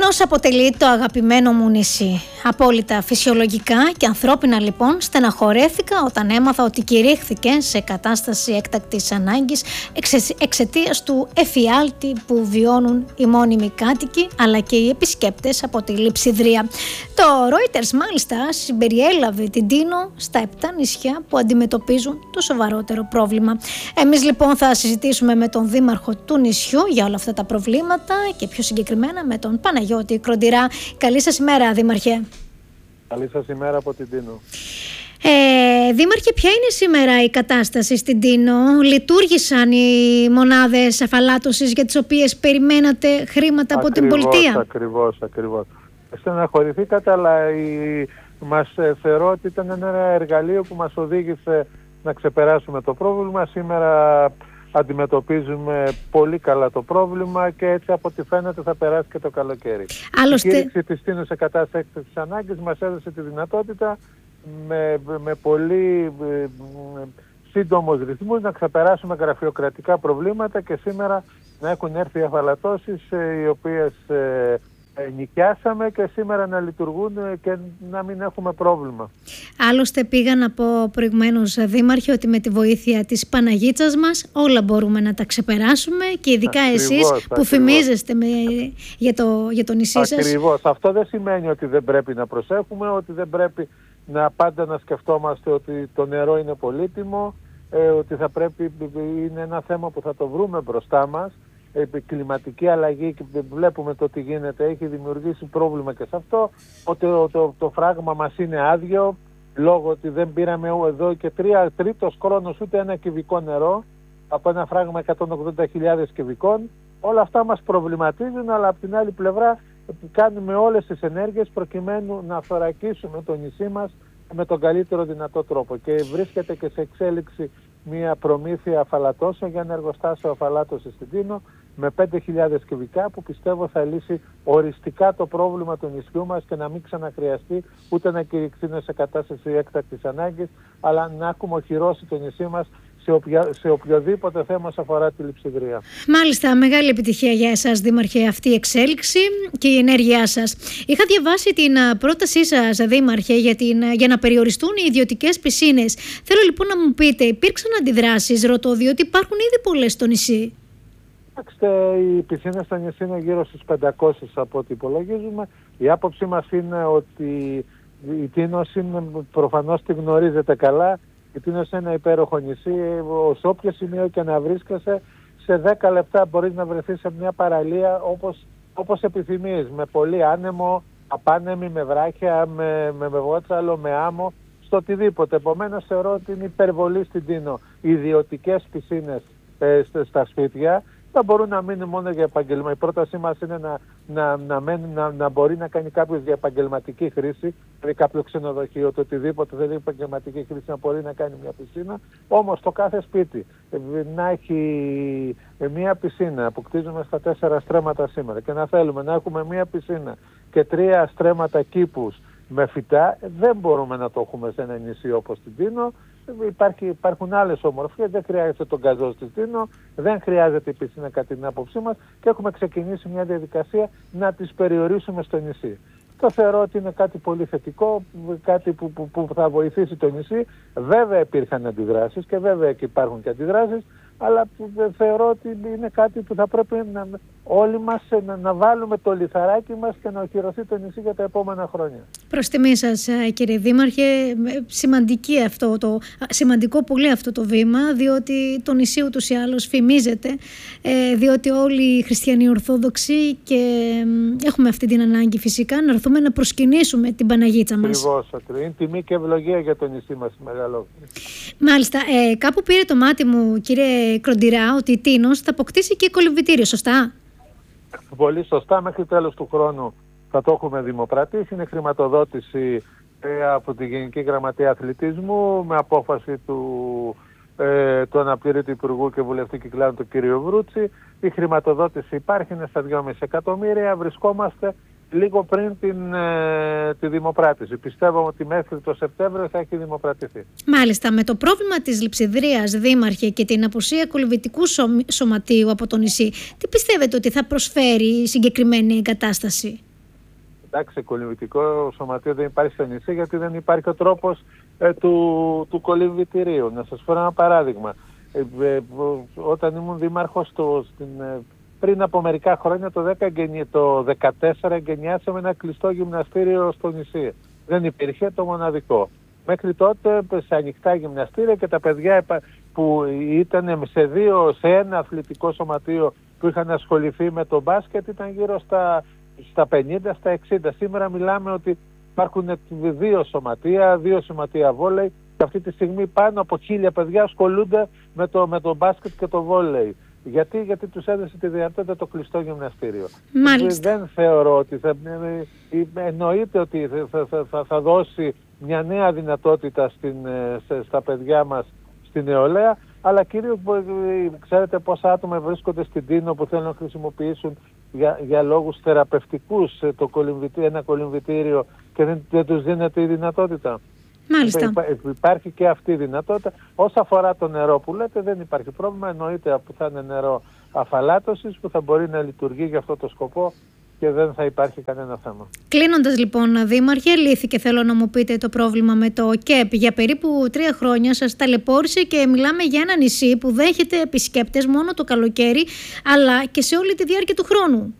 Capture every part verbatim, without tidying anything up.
Τίνος αποτελεί το αγαπημένο μου νησί. Απόλυτα φυσιολογικά και ανθρώπινα λοιπόν στεναχωρέθηκα όταν έμαθα ότι κηρύχθηκε σε κατάσταση έκτακτης ανάγκης εξαιτίας του εφιάλτη που βιώνουν οι μόνιμοι κάτοικοι αλλά και οι επισκέπτες από τη Λειψιδρία. Το Reuters μάλιστα συμπεριέλαβε την Τίνο στα επτά νησιά που αντιμετωπίζουν το σοβαρότερο πρόβλημα. Εμείς λοιπόν θα συζητήσουμε με τον δήμαρχο του νησιού για όλα αυτά τα προβλήματα και πιο συγκεκριμένα με τον Παναγιώτη Κροντηρά. Καλή σας ημέρα, Δήμαρχε. Καλή σας ημέρα από την Τίνο. Ε, Δήμαρχε, ποια είναι σήμερα η κατάσταση στην Τίνο? Λειτουργήσαν οι μονάδες αφαλάτωσης για τις οποίες περιμένατε χρήματα από ακριβώς, την πολιτεία? Ακριβώς, ακριβώς. Στεναχωρηθήκατε, αλλά η... μας θεωρώ ότι ήταν ένα εργαλείο που μας οδήγησε να ξεπεράσουμε το πρόβλημα. Σήμερα αντιμετωπίζουμε πολύ καλά το πρόβλημα και έτσι από ό,τι φαίνεται θα περάσει και το καλοκαίρι. Άλλωστε... Η κήρυξη της Τίνος σε κατάσταση έκτακτης ανάγκης μας έδωσε τη δυνατότητα με, με πολύ με, σύντομους ρυθμούς να ξεπεράσουμε γραφειοκρατικά προβλήματα και σήμερα να έχουν έρθει οι αφαλατώσεις οι οποίες ε, νοικιάσαμε και σήμερα να λειτουργούν και να μην έχουμε πρόβλημα. Άλλωστε πήγα να πω προηγουμένως, Δήμαρχε, ότι με τη βοήθεια της Παναγίτσας μας όλα μπορούμε να τα ξεπεράσουμε και ειδικά ακριβώς, εσείς που ακριβώς. φημίζεστε με, για, το, για το νησί σας. Ακριβώς. Αυτό δεν σημαίνει ότι δεν πρέπει να προσέχουμε, ότι δεν πρέπει να πάντα να σκεφτόμαστε ότι το νερό είναι πολύτιμο, ε, ότι θα πρέπει, είναι ένα θέμα που θα το βρούμε μπροστά μας. Η κλιματική αλλαγή και βλέπουμε το τι γίνεται έχει δημιουργήσει πρόβλημα και σε αυτό, ότι το, το, το φράγμα μας είναι άδειο λόγω ότι δεν πήραμε εδώ και τρία, τρίτος χρόνος ούτε ένα κυβικό νερό από ένα φράγμα εκατόν ογδόντα χιλιάδες κυβικών. Όλα αυτά μας προβληματίζουν, αλλά από την άλλη πλευρά κάνουμε όλες τις ενέργειες προκειμένου να θωρακίσουμε το νησί μας με τον καλύτερο δυνατό τρόπο και βρίσκεται και σε εξέλιξη μια προμήθεια αφαλατώσεων για ένα εργοστάσιο αφαλάτωσης στην Τίνο με πέντε χιλιάδες κυβικά που πιστεύω θα λύσει οριστικά το πρόβλημα του νησιού μας και να μην ξαναχρειαστεί ούτε να κηρυχθεί σε κατάσταση έκτακτης ανάγκης, αλλά να έχουμε οχυρώσει το νησί μας σε, οποια, σε οποιοδήποτε θέμα αφορά τη Λειψιδρία. Μάλιστα, μεγάλη επιτυχία για εσάς, Δήμαρχε, αυτή η εξέλιξη και η ενέργειά σας. Είχα διαβάσει την πρότασή σας, Δήμαρχε, για, την, για να περιοριστούν οι ιδιωτικές πισίνες. Θέλω λοιπόν να μου πείτε, υπήρξαν αντιδράσεις? Ρωτώ, διότι υπάρχουν ήδη πολλές στο νησί. Κοιτάξτε, οι πισίνες στο νησί είναι γύρω στις πεντακόσιες από ό,τι υπολογίζουμε. Η άποψή μας είναι ότι η Τίνος είναι, προφανώς τη γνωρίζετε καλά, η Τίνος είναι ένα υπέροχο νησί, σε όποιο σημείο και να βρίσκεσαι, σε δέκα λεπτά μπορείς να βρεθείς σε μια παραλία όπως, όπως επιθυμείς, με πολύ άνεμο, απάνεμη, με βράχια, με, με, με βότσαλο, με άμμο, στο οτιδήποτε. Επομένως θεωρώ ότι είναι υπερβολή στην Τίνο. Οι ιδιωτικές πισίνες ε, στα σπίτια θα μπορούν να μείνουν μόνο για επαγγελμα. Η πρότασή μας είναι να, να, να, μένει, να, να μπορεί να κάνει κάποιος για επαγγελματική χρήση, δηλαδή κάποιο ξενοδοχείο, το οτιδήποτε δεν έχει επαγγελματική χρήση, να μπορεί να κάνει μια πισίνα. Όμως το κάθε σπίτι να έχει μια πισίνα που κτίζουμε στα τέσσερα στρέμματα σήμερα και να θέλουμε να έχουμε μια πισίνα και τρία στρέμματα κήπους με φυτά, δεν μπορούμε να το έχουμε σε ένα νησί όπως την Τίνο. Υπάρχει, υπάρχουν άλλες ομορφιές, δεν χρειάζεται τον καζό στη Τίνο, δεν χρειάζεται η πισίνα κατά την άποψή μας και έχουμε ξεκινήσει μια διαδικασία να τις περιορίσουμε στο νησί. Το θεωρώ ότι είναι κάτι πολύ θετικό, κάτι που, που, που θα βοηθήσει το νησί. Βέβαια υπήρχαν αντιδράσεις και βέβαια και υπάρχουν και αντιδράσεις, αλλά θεωρώ ότι είναι κάτι που θα πρέπει να, όλοι μας να, να βάλουμε το λιθαράκι μας και να οχυρωθεί το νησί για τα επόμενα χρόνια. Προς τιμή σας, κύριε Δήμαρχε, σημαντική αυτό το, σημαντικό πολύ αυτό το βήμα, διότι το νησί ούτως ή άλλως φημίζεται, διότι όλοι οι χριστιανοί ορθόδοξοι και έχουμε αυτή την ανάγκη φυσικά να έρθουμε να προσκυνήσουμε την Παναγίτσα μας. Ακριβώς, είναι τιμή και ευλογία για το νησί μας μεγάλο. Μάλιστα, ε, κάπου πήρε το μάτι μου, κύριε Κροντηρά, ότι η Τίνος θα αποκτήσει και κολυμβητήριο, σωστά? Πολύ σωστά, μέχρι τέλος του χρόνου θα το έχουμε δημοπρατήσει. Είναι χρηματοδότηση ε, από τη Γενική Γραμματεία Αθλητισμού με απόφαση του, ε, του αναπληρωτή Υπουργού και Βουλευτή Κυκλάδων του κ. Βρούτση. Η χρηματοδότηση υπάρχει, είναι στα δυόμισι εκατομμύρια. Βρισκόμαστε λίγο πριν την, ε, τη δημοπράτηση. Πιστεύω ότι μέχρι το Σεπτέμβριο θα έχει δημοπρατηθεί. Μάλιστα. Με το πρόβλημα της Λειψιδρίας, Δήμαρχε, και την απουσία κολυμβητικού σωματείου από το νησί, τι πιστεύετε ότι θα προσφέρει η συγκεκριμένη εγκατάσταση? Εντάξει, κολυμβητικό σωματείο δεν υπάρχει στο νησί γιατί δεν υπάρχει ο τρόπος ε, του, του κολυμβητηρίου. Να σας φέρω ένα παράδειγμα. Ε, ε, όταν ήμουν δήμαρχος στο, στην, ε, πριν από μερικά χρόνια, το, δέκα, το δεκατέσσερα εγκαινιάσαμε ένα κλειστό γυμναστήριο στο νησί. Δεν υπήρχε, το μοναδικό. Μέχρι τότε σε ανοιχτά γυμναστήρια και τα παιδιά που ήταν σε, δύο, σε ένα αθλητικό σωματείο που είχαν ασχοληθεί με το μπάσκετ ήταν γύρω στα, στα πενήντα, στα εξήντα. Σήμερα μιλάμε ότι υπάρχουν δύο σωματεία, δύο σωματεία βόλεϊ και αυτή τη στιγμή πάνω από χίλια παιδιά ασχολούνται με το, με το μπάσκετ και το βόλεϊ. Γιατί, γιατί τους έδωσε τη δυνατότητα το κλειστό γυμναστήριο. Μάλιστα. Δεν θεωρώ ότι θα, εννοείται ότι θα, θα, θα, θα δώσει μια νέα δυνατότητα στην, στα παιδιά μας στην νεολαία, αλλά κυρίως ξέρετε πόσα άτομα βρίσκονται στην Τίνο που θέλουν να χρησιμοποιήσουν για, για λόγους θεραπευτικούς το κολυμβητή, ένα κολυμβητήριο και δεν, δεν τους δίνεται η δυνατότητα. Μάλιστα. Υπά, υπάρχει και αυτή η δυνατότητα. Όσο αφορά το νερό που λέτε, δεν υπάρχει πρόβλημα. Εννοείται που θα είναι νερό αφαλάτωσης που θα μπορεί να λειτουργεί για αυτό το σκοπό και δεν θα υπάρχει κανένα θέμα. Κλείνοντας λοιπόν, Δήμαρχε, λύθηκε, θέλω να μου πείτε, το πρόβλημα με το ΚΕΠ. Για περίπου τρία χρόνια σας ταλαιπώρησε και μιλάμε για ένα νησί που δέχεται επισκέπτες μόνο το καλοκαίρι, αλλά και σε όλη τη διάρκεια του χρόνου.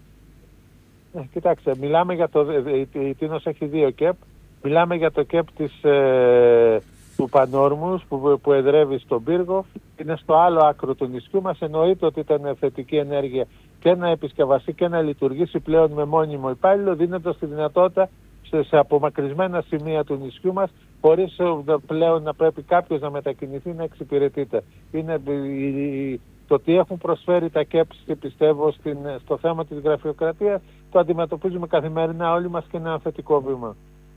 Ε, κοιτάξτε, μιλάμε για το... Η Τίνος έχει δύο ΚΕΠ. Μιλάμε για το ΚΕΠ της, ε, του Πανόρμους που, που εδρεύει στον πύργο. Είναι στο άλλο άκρο του νησιού μας. Εννοείται ότι ήταν θετική ενέργεια και να επισκευαστεί και να λειτουργήσει πλέον με μόνιμο υπάλληλο, δίνοντας τη δυνατότητα σε, σε απομακρυσμένα σημεία του νησιού μας, χωρίς πλέον να πρέπει κάποιος να μετακινηθεί, να εξυπηρετείται. Είναι η, το ότι έχουν προσφέρει τα ΚΕΠ, πιστεύω, στην, στο θέμα της γραφειοκρατίας, το αντιμετωπίζουμε καθημερινά όλοι μας και είναι ένα θετικό βήμα.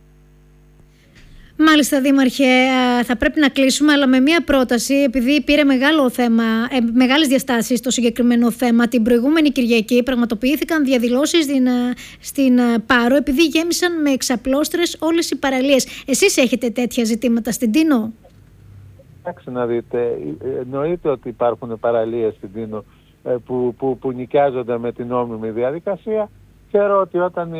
Μάλιστα, Δήμαρχε, θα πρέπει να κλείσουμε, αλλά με μία πρόταση, επειδή πήρε μεγάλο θέμα, ε, μεγάλες διαστάσεις το συγκεκριμένο θέμα. Την προηγούμενη Κυριακή πραγματοποιήθηκαν διαδηλώσεις στην, στην Πάρο, επειδή γέμισαν με εξαπλώστρες όλες οι παραλίες. Εσείς έχετε τέτοια ζητήματα στην Τίνο? Εντάξει, να δείτε, εννοείται ότι υπάρχουν παραλίες στην Τίνο που, που, που νοικιάζονται με την νόμιμη διαδικασία. Ξέρω ότι όταν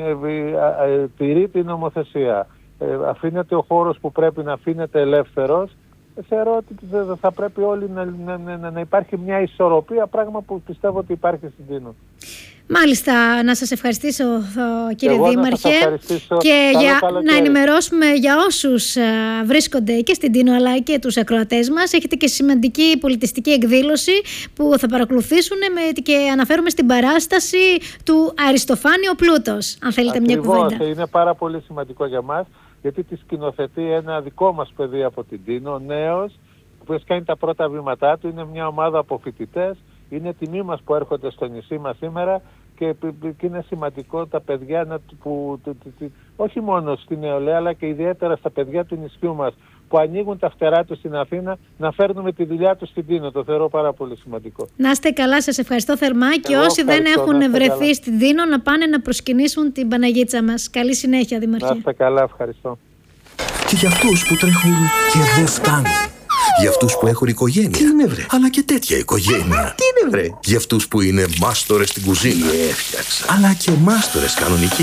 τηρεί την νομοθεσία, Ε, αφήνεται ο χώρος που πρέπει να αφήνεται ελεύθερος, θεωρώ ότι θα πρέπει όλοι να, να, να, να υπάρχει μια ισορροπία, πράγμα που πιστεύω ότι υπάρχει στην Τίνο. Μάλιστα, να σας ευχαριστήσω, κύριε Εγώ Δήμαρχε, να και καλό, για καλό να ενημερώσουμε για όσους α, βρίσκονται και στην Τίνο αλλά και τους ακροατές μας. Έχετε και σημαντική πολιτιστική εκδήλωση που θα παρακολουθήσουν με, και αναφέρομαι στην παράσταση του Αριστοφάνη ο Πλούτος, αν θέλετε. Ακριβώς, μια κουβέντα. Είναι πάρα πολύ σημαντικό για μας, γιατί τη σκηνοθετεί ένα δικό μας παιδί από την Τίνο, νέος, ο οποίος κάνει τα πρώτα βήματά του. Είναι μια ομάδα από φοιτητές. Είναι τιμή μας που έρχονται στο νησί μας σήμερα και, και είναι σημαντικό τα παιδιά να, που, που, που, όχι μόνο στην νεολαία αλλά και ιδιαίτερα στα παιδιά του νησιού μας που ανοίγουν τα φτερά τους στην Αθήνα, να φέρνουμε τη δουλειά τους στην Τίνο. Το θεωρώ πάρα πολύ σημαντικό. Να είστε καλά, σας ευχαριστώ θερμά και Εγώ όσοι δεν έχουν βρεθεί καλά στην Τίνο να πάνε να προσκυνήσουν την Παναγίτσα μας. Καλή συνέχεια, Δήμαρχε. Να είστε καλά, ευχαριστώ. Και για αυτούς που τρέχουν και δεν φτάνουν. Για αυτούς που έχουν οικογένεια. Τι είναι βρε. Αλλά και τέτοια οικογένεια. Τι είναι βρε. Για αυτούς που είναι μάστορες στην κουζίνα. Έφτιαξα. Αλλά και μάστορες κανονικοί.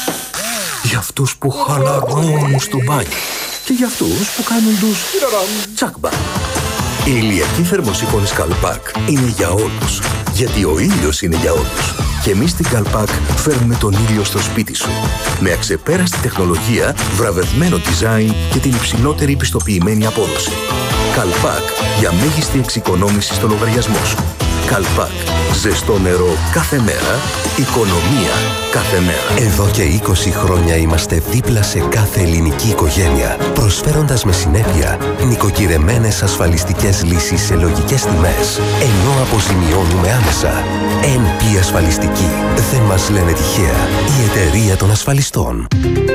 Για αυτούς που χαλαρώνουν στο μπάνιο. Και για αυτούς που κάνουν τους τσάκμπα. Η ηλιακή θερμοσύφωνη Καλπάκ είναι για όλους. Γιατί ο ήλιος είναι για όλους. Και εμείς στην Καλπάκ φέρνουμε τον ήλιο στο σπίτι σου. Με αξεπέραστη τεχνολογία, βραβευμένο design και την υψηλότερη πιστοποιημένη απόδοση. Καλπάκ για μέγιστη εξοικονόμηση στο λογαριασμό σου. Καλπάκ. Ζεστό νερό κάθε μέρα. Οικονομία κάθε μέρα. Εδώ και είκοσι χρόνια είμαστε δίπλα σε κάθε ελληνική οικογένεια, προσφέροντας με συνέπεια νοικοκυρεμένες ασφαλιστικές λύσεις σε λογικές τιμές, ενώ αποζημιώνουμε άμεσα. εν πι Ασφαλιστική. Δεν μας λένε τυχαία. Η εταιρεία των ασφαλιστών.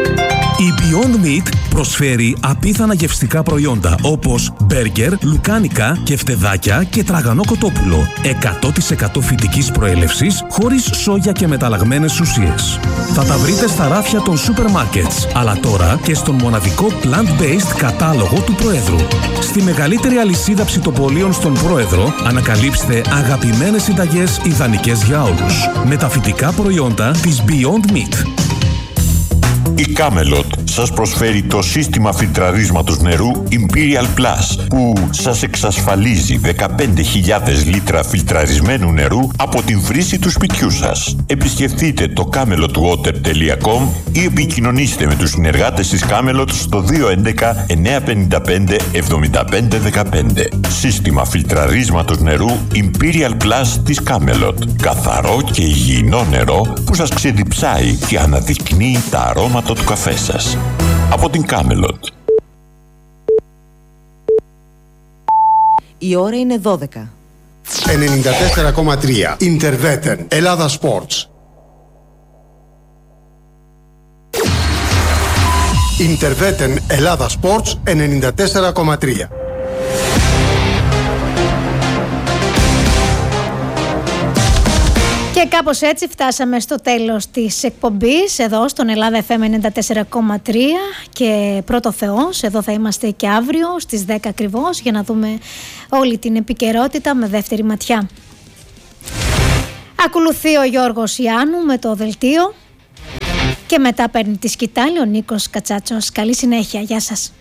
Η Beyond Meat προσφέρει απίθανα γευστικά προϊόντα όπως μπέργκερ, λουκάνικα, κεφτεδάκια και τραγανό κοτόπουλο. εκατό τοις εκατό φυτικής προέλευσης, χωρίς σόγια και μεταλλαγμένες ουσίες. Θα τα βρείτε στα ράφια των σούπερ μάρκετς, αλλά τώρα και στον μοναδικό plant-based κατάλογο του Προέδρου. Στη μεγαλύτερη αλυσίδα ψητοπολίων στον Πρόεδρο, ανακαλύψτε αγαπημένες συνταγές ιδανικές για όλους. Με τα φυτικά προϊόντα της Beyond Meat. Η Camelot σας προσφέρει το σύστημα φιλτραρίσματος νερού Imperial Plus, που σας εξασφαλίζει δεκαπέντε χιλιάδες λίτρα φιλτραρισμένου νερού από την βρύση του σπιτιού σας. Επισκεφτείτε το camelot water τελεία com ή επικοινωνήστε με τους συνεργάτες της Camelot στο δύο έντεκα εννιακόσια πενήντα πέντε εβδομήντα πέντε δεκαπέντε. Σύστημα φιλτραρίσματος νερού Imperial Plus της Camelot. Καθαρό και υγιεινό νερό που σας ξεδιψάει και αναδεικνύει τα αρώματα του καφέ σας. Από την Camelot. Η ώρα είναι δώδεκα. ενενήντα τέσσερα κόμμα τρία Interveten Ελλάδα Sports. Interveten Ελλάδα Sports ενενήντα τέσσερα κόμμα τρία. Και κάπως έτσι φτάσαμε στο τέλος της εκπομπής εδώ στον Ελλάδα εφ εμ ενενήντα τέσσερα κόμμα τρία και πρώτο Θεός, εδώ θα είμαστε και αύριο στις δέκα ακριβώς για να δούμε όλη την επικαιρότητα με δεύτερη ματιά. Ακολουθεί ο Γιώργος Ιάννου με το δελτίο και μετά παίρνει τη σκητάλη ο Νίκος Κατσάτσος. Καλή συνέχεια, γεια σας.